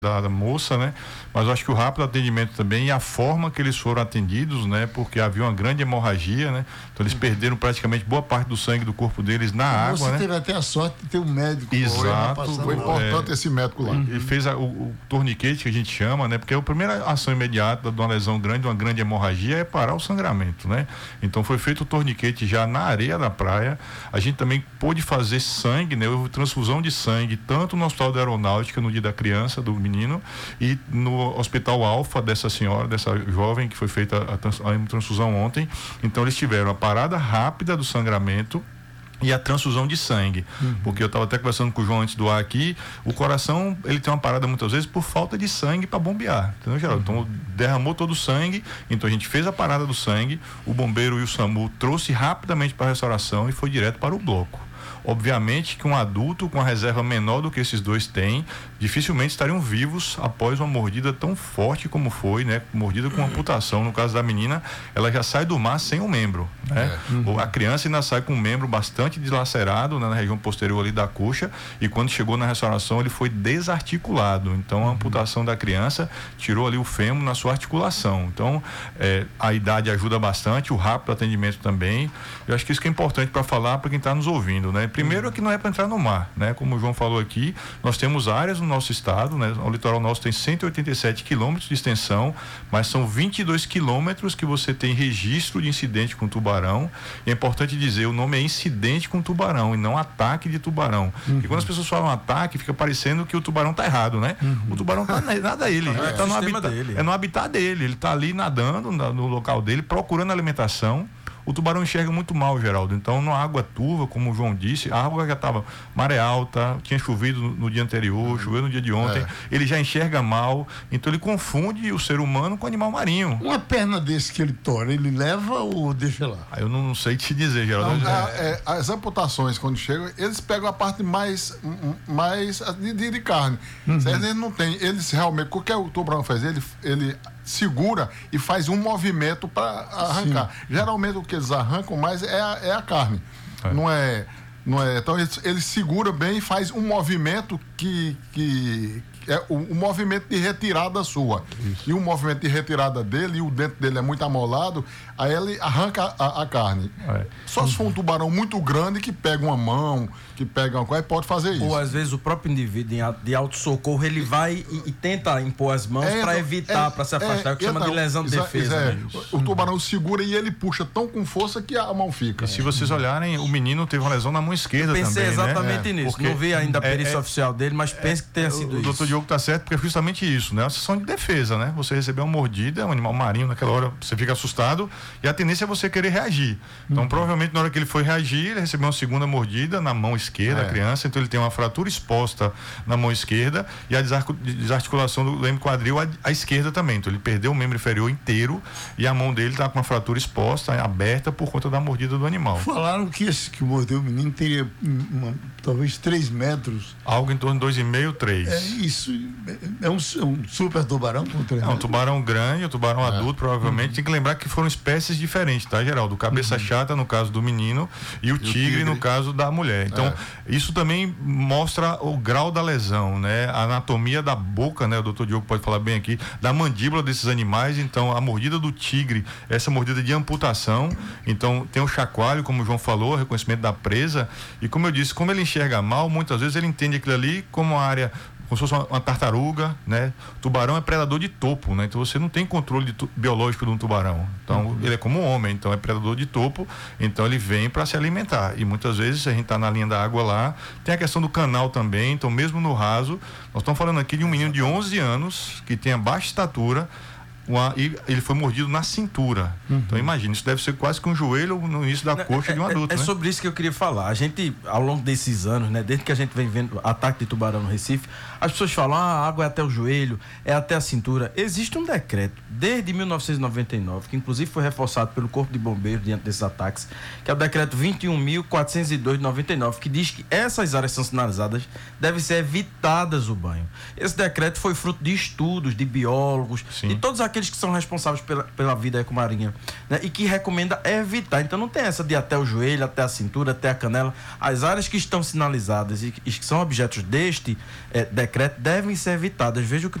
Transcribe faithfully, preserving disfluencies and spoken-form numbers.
Da, da moça, né? Mas eu acho que o rápido atendimento também e a forma que eles foram atendidos, né? Porque havia uma grande hemorragia, né? Então eles perderam praticamente boa parte do sangue do corpo deles na a água, moça né? teve até a sorte de ter um médico. Exato. Foi importante é, esse médico lá. Ele fez a, o, o torniquete que a gente chama, né? Porque a primeira ação imediata de uma lesão grande, de uma grande hemorragia é parar o sangramento, né? Então foi feito o torniquete já na areia da praia. A gente também pôde fazer sangue, né? Houve transfusão de sangue tanto no Hospital da Aeronáutica no dia da criança, do menino, e no Hospital Alfa dessa senhora, dessa jovem que foi feita a, trans, a transfusão ontem. Então eles tiveram a parada rápida do sangramento e a transfusão de sangue, uhum. Porque eu estava até conversando com o João antes do ar aqui, o coração, ele tem uma parada muitas vezes por falta de sangue para bombear, entendeu, Geraldo? Uhum. Então derramou todo o sangue, então a gente fez a parada do sangue, o bombeiro e o SAMU trouxe rapidamente para a restauração e foi direto para o bloco. Obviamente que um adulto com uma reserva menor do que esses dois têm, dificilmente estariam vivos após uma mordida tão forte como foi, né? Mordida com amputação. No caso da menina, ela já sai do mar sem um membro, né? É. Uhum. A criança ainda sai com um membro bastante dilacerado, né? Na região posterior ali da coxa, e quando chegou na restauração ele foi desarticulado. Então a amputação da criança tirou ali o fêmur na sua articulação. Então é, a idade ajuda bastante, o rápido atendimento também. Eu acho que isso que é importante para falar para quem está nos ouvindo, né? Primeiro é que não é para entrar no mar, né? Como o João falou aqui, nós temos áreas no nosso estado, né? O litoral nosso tem cento e oitenta e sete quilômetros de extensão, mas são vinte e dois quilômetros que você tem registro de incidente com tubarão. E é importante dizer, o nome é incidente com tubarão e não ataque de tubarão. Uhum. E quando as pessoas falam ataque, fica parecendo que o tubarão tá errado, né? Uhum. O tubarão tá nada ele, ele é, tá no habitat, dele. É no habitat dele, ele tá ali nadando no, no local dele, procurando alimentação. O tubarão enxerga muito mal, Geraldo. Então, na água turva, como o João disse, a água já estava maré alta, tinha chovido no, no dia anterior, choveu no dia de ontem, é. Ele já enxerga mal, então ele confunde o ser humano com o animal marinho. Uma perna desse que ele tora, ele leva ou deixa lá? Ah, eu não sei te dizer, Geraldo. Não, é, é, as amputações, quando chegam, eles pegam a parte mais, mais de, de carne. Uhum. Eles não tem, eles realmente, qualquer o tubarão faz, ele, ele segura e faz um movimento para arrancar. Sim. Geralmente o que eles arrancam mais é a, é a carne. É. Não é, não é. Então ele, ele segura bem e faz um movimento que, que é o, o movimento de retirada sua. Isso. E o movimento de retirada dele, e o dente dele é muito amolado, aí ele arranca a, a carne. É. Só se for um tubarão muito grande que pega uma mão, que pega uma coisa, pode fazer isso. Ou às vezes o próprio indivíduo de auto-socorro, ele vai e, e tenta impor as mãos é, para evitar, é, para se afastar, é, o que é, chama então, de lesão de defesa. É, né? o, o tubarão segura e ele puxa tão com força que a mão fica. E se vocês olharem, o menino teve uma lesão na mão esquerda também. Pensei exatamente né? nisso. Porque não vi ainda a perícia é, oficial dele, mas penso que tenha sido o, isso. O doutor Diogo tá certo, porque é justamente isso, né? É uma sessão de defesa, né? Você recebeu uma mordida, um animal marinho, naquela hora você fica assustado e a tendência é você querer reagir. Então, uhum. provavelmente, na hora que ele foi reagir, ele recebeu uma segunda mordida na mão esquerda, é. a criança, então ele tem uma fratura exposta na mão esquerda e a desarticulação do membro quadril à, à esquerda também. Então, ele perdeu o membro inferior inteiro e a mão dele tá com uma fratura exposta, aberta por conta da mordida do animal. Falaram que esse que mordeu o menino teria uma, talvez três metros. Algo em torno de dois e meio, três. É isso. É um, é um super tubarão com três É um tubarão grande, um tubarão é. adulto, provavelmente. Uhum. Tem que lembrar que foram espécies diferentes, tá, Geraldo? Cabeça uhum. chata, no caso do menino, e o, e tigre, o tigre, no caso da mulher. Então, é. isso também mostra o grau da lesão, né? A anatomia da boca, né? O doutor Diogo pode falar bem aqui, da mandíbula desses animais. Então, a mordida do tigre, essa mordida de amputação. Então, tem o chacoalho, como o João falou, reconhecimento da presa. E como eu disse, como ele enxerga mal, muitas vezes ele entende aquilo ali como uma área, como se fosse uma, uma tartaruga, né? Tubarão é predador de topo, né? Então você não tem controle de tu, biológico de um tubarão. Então uhum. ele é como um homem, então é predador de topo, então ele vem para se alimentar. E muitas vezes a gente está na linha da água lá, tem a questão do canal também, então mesmo no raso, nós estamos falando aqui de um menino de onze anos que tem a baixa estatura, Uma, e ele foi mordido na cintura. Uhum. Então imagina, isso deve ser quase que um joelho no início da coxa é, de um adulto. É, é né? sobre isso que eu queria falar. A gente, ao longo desses anos, né, desde que a gente vem vendo ataque de tubarão no Recife, as pessoas falam, ah, a água é até o joelho, é até a cintura. Existe um decreto, desde mil novecentos e noventa e nove, que inclusive foi reforçado pelo Corpo de Bombeiros diante desses ataques, que é o decreto vinte e um mil quatrocentos e dois de noventa e nove, que diz que essas áreas são sinalizadas, devem ser evitadas o banho. Esse decreto foi fruto de estudos de biólogos, Sim. e todos aqueles daqueles que são responsáveis pela, pela vida ecomarinha, né? E que recomenda evitar. Então não tem essa de até o joelho, até a cintura, até a canela. As áreas que estão sinalizadas e que são objetos deste é, decreto devem ser evitadas. Veja o que